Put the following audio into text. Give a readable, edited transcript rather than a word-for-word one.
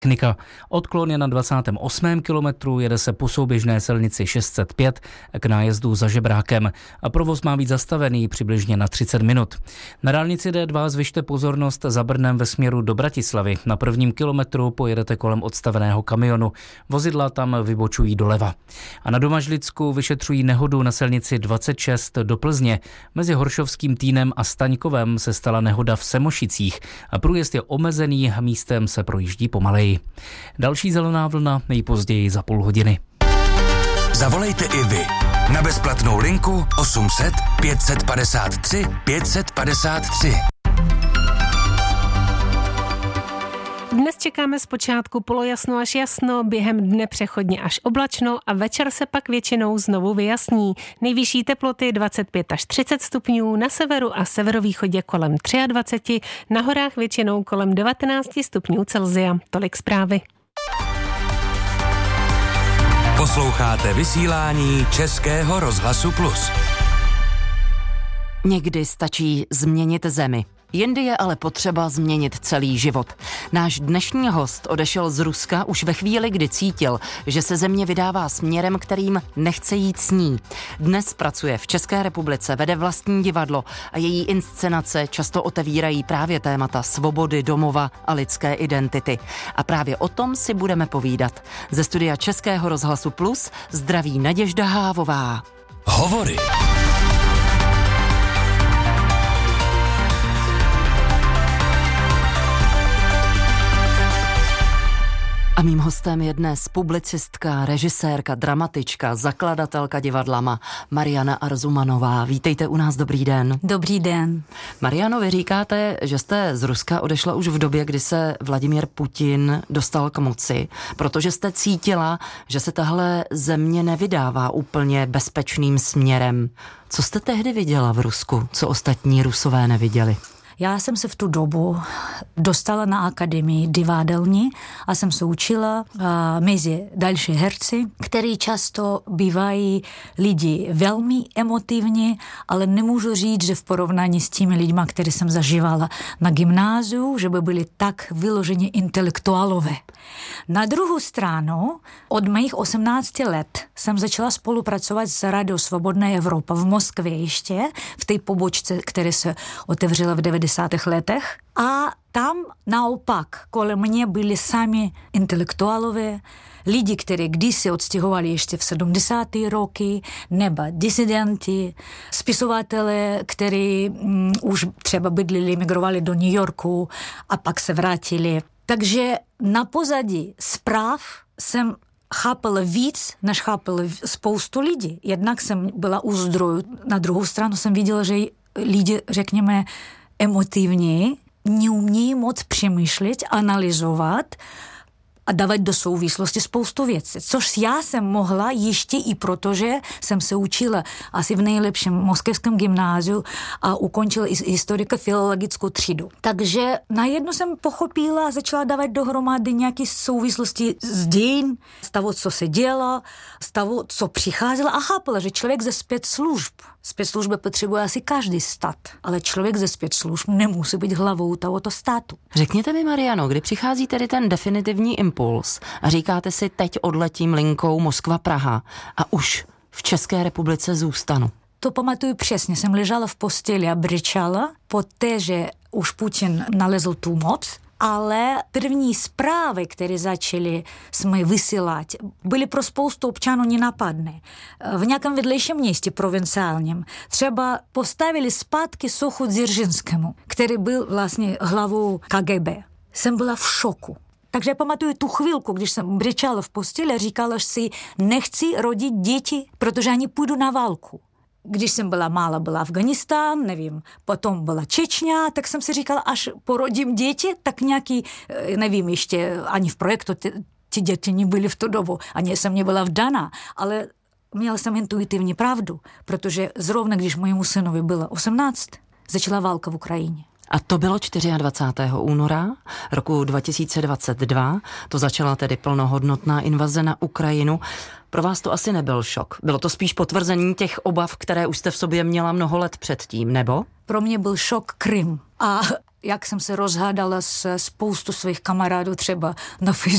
technika. Odklon je na 28. kilometru, jede se po souběžné silnici 605 k nájezdu za Žebrákem. A provoz má být zastavený přibližně na 30 minut. Na dálnici D2 zvyšte pozornost za Brnem ve směru do Bratislavy. Na 1. kilometru pojedete kolem odstaveného kamionu. Vozidla tam vybočují doleva. A na Domažlicku vyšetřují nehodu na silnici 26 do Plzně. Mezi Horšovským Týnem a Staňkovem se stala nehoda v Semošicích. A průjezd je omezený, místem se projíždí pomaleji. Další zelená vlna nejpozději za půl hodiny. Zavolejte i vy na bezplatnou linku 800 553 553. Dnes čekáme zpočátku polojasno až jasno, během dne přechodně až oblačno a večer se pak většinou znovu vyjasní. Nejvyšší teploty 25 až 30 stupňů, na severu a severovýchodě kolem 23, na horách většinou kolem 19 stupňů Celsia. Tolik zprávy. Posloucháte vysílání Českého rozhlasu Plus. Někdy stačí změnit zemi. Jindy je ale potřeba změnit celý život. Náš dnešní host odešel z Ruska už ve chvíli, kdy cítil, že se země vydává směrem, kterým nechce jít s ní. Dnes pracuje v České republice, vede vlastní divadlo a její inscenace často otevírají právě témata svobody, domova a lidské identity. A právě o tom si budeme povídat. Ze studia Českého rozhlasu Plus zdraví Naděžda Hávová. Hovory. A mým hostem je dnes publicistka, režisérka, dramatička, zakladatelka divadla Mariana Arzumanová. Vítejte u nás, dobrý den. Dobrý den. Mariano, vy říkáte, že jste z Ruska odešla už v době, kdy se Vladimír Putin dostal k moci, protože jste cítila, že se tahle země nevydává úplně bezpečným směrem. Co jste tehdy viděla v Rusku, co ostatní Rusové neviděli? Já jsem se v tu dobu dostala na akademii divadelní a jsem se učila mezi další herci, kteří často bývají lidi velmi emotivní, ale nemůžu říct, že v porovnání s těmi lidmi, které jsem zažívala na gymnáziu, že by byli tak vyloženě intelektuálové. Na druhou stranu, od mých 18 let jsem začala spolupracovat s Rádio Svobodná Evropa v Moskvě ještě, v té pobočce, která se otevřela v 90. letech. A tam naopak kolem mě byli sami intelektuálové, lidi, kteří kdysi odstěhovali ještě v 70. roky, nebo disidenti, spisovatelé, kteří už třeba bydlili, migrovali do New Yorku a pak se vrátili. Takže na pozadí zpráv jsem chápala víc, než chápala spoustu lidí. Jednak jsem byla u zdrojů, na druhou stranu jsem viděla, že lidi, řekněme, emotivní, neumějí moc přemýšlet, analyzovat a dávat do souvislosti spoustu věcí. Což já jsem mohla ještě i protože jsem se učila asi v nejlepším moskevském gymnáziu a ukončila historiko-filologickou třídu. Takže najednou jsem pochopila a začala dávat dohromady nějaké souvislosti z dějin, z toho, co se dělo, z toho, co přicházelo a chápala, že člověk ze spецслужby potřebuje asi každý stát, ale člověk ze spецслужb nemusí být hlavou tohoto státu. Řekněte mi, Mariano, kdy přichází tedy ten definitivní impuls a říkáte si, teď odletím linkou Moskva-Praha a už v České republice zůstanu? To pamatuju přesně, jsem ležela v posteli a brečela, poté, že už Putin nalezl tu moc, ale první zprávy, které začali jsme vysílat, byly pro spoustu občanů nenapadné. V nějakém vedlejším městě provinciálním třeba postavili zpátky sochu Dzeržinskemu, který byl vlastně hlavou KGB. Jsem byla v šoku. Takže pamatuju tu chvilku, když jsem brečela v posteli a říkala si, nechci rodit děti, protože oni půjdu na válku. Když jsem byla mála, byl Afganistán, nevím, potom byla Čečňa, tak jsem si říkala, až porodím děti, tak nějaký, nevím, ještě ani v projektu ty děti nebyly v tu dobu, ani jsem nebyla vdaná, ale měla jsem intuitivní pravdu, protože zrovna když mojému synovi bylo 18, začala válka v Ukrajině. A to bylo 24. února roku 2022, to začala tedy plnohodnotná invaze na Ukrajinu. Pro vás to asi nebyl šok. Bylo to spíš potvrzení těch obav, které už jste v sobě měla mnoho let předtím, nebo? Pro mě byl šok Krym. A jak jsem se rozhádala s spoustu svých kamarádů třeba na Facebooku,